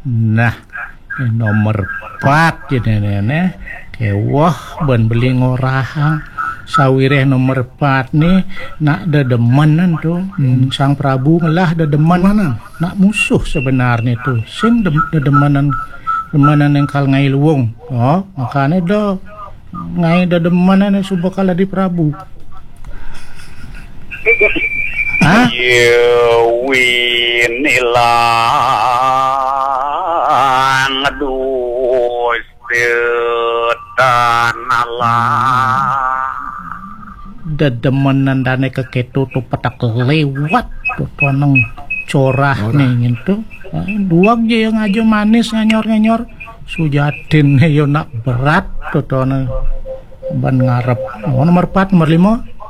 Nah, nomor 4 jenenge kewah ben beli ngorahang sawireh nomor 4 nih nak dedemenan tuh Sang Prabu melah dedemenan nak musuh sebenarnya tuh sing dedemenan yang kal ngai luwung makanya do ngai dedemenan subakala di Prabu Winilang aduh dedemenan dane keketu tuh petak lewat tuh toneng corah nih gitu dua aja yang aja manis nganyor sujatin yo nak berat tuh toneng ban ngarep nomor 4 nomor 5